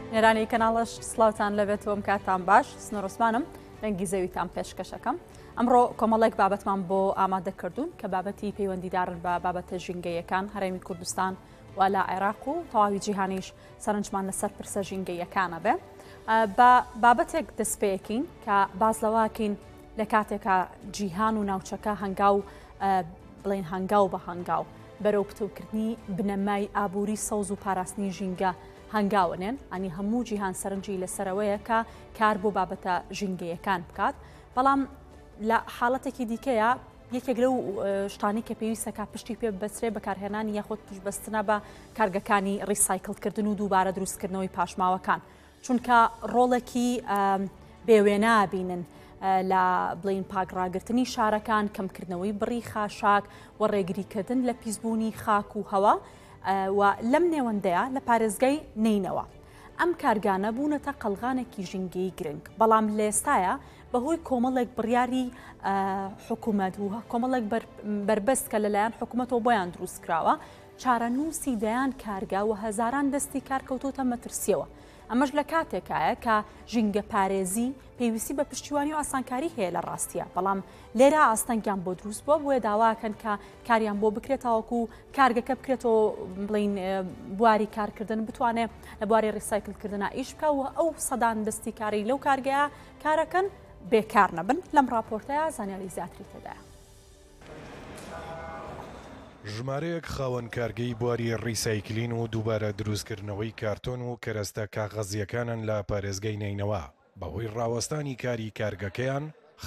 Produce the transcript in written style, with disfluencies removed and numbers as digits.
نێرانی کەناڵش سڵاوتان لەبێتەوەم کاتان باش سنۆڕسمانم دەنگی زەویتان پێشکەشەکەم ئەمڕۆ کۆمەڵێک بابەتمان بۆ ئامادە کردوون کە بابەتی پەیوەندیدارن بە بابەتە ژینگەیەکان هەرێمی کوردستان و لە عێراق و تەواوی جیهانیش سەرنجمان لەسەر پرسە ژینگەیەکانە بێ بە بابەتێک دەستپێکین کە باز لەواکەین لە کاتێکە جیهان و ناوچەکە هەنگاو بڵێن هەنگاو بە هەنگاو بەرەو پتوکردنی بنەمای ئابووری سەوز و پاراستنی ژینگە هەنگاوەنێن ئەنی هەموو جیهان سەرنجی لەسەرەوەیە کە کار بۆ بابەتە ژینگەیەکان بکات بەڵام لە حاڵەتێکی دیکەیە یەکێک لەو شتانی کە پێویستەکە پشتی پێ بەسرێ بەکارهێنانی یاخۆت پشتبەستنە بە کارگەکانی ڕیسایکڵکردن و دووبارە دروستکردنەوەی پاشماوەکان چونکە ڕۆڵێکی بێوێنە بینن لە بڵین پاکڕاگررتنی شارەکان کەمکردنەوەی بڕی خاشاک و ڕێگریکردن لە پیسبوونی خاک و هەوا و لەم نێوەندەیە لە پارێزگای نینەوە ئەم کارگانە بوونەتە قەلغانێکی ژینگەی گرنگ بەڵام لە ئێستاە بەهۆی کۆمەڵێک بڕیاری حکوومەت و کۆمەڵێک بربەست کە لەلایەن حکوومەتەوە بۆیان دروستکراوە چارەنووسی دەیان کارگا و هەزاران دەستی کارکەوتۆتە مەترسیەوە ئەمەش لە کاتێکایە کە ژینگە پارێزی پێویستی بە پشتیوانی و ئاسانکاری هەیە لە ڕاستیە بەڵام لێرە ئاستەنگیان بۆ دروست بووە بۆیە داواکەن کە کاریان بۆ بکرێتەوەکو کارگەکە بکرێتەوە بڵین بواری کارکردن بتوانێت لە بواری ڕیسایکلکردنە ئیش بکە و ئەو سەدان دەستی کاری لەو کارگەیە کارەکەن بێکار نەبن لەم راپۆرتەیە زانیاری زیاتری تێدایە. ژمارەیەک خاوەن کارگەی بواری ڕیسایکلین و دووبارە دروستکردنەوەی کارتۆن و کەرەستە کاغەزیەکانن لە پارێزگای نینەوە بەهۆی ڕاوەستانی کاری کارگەکەیان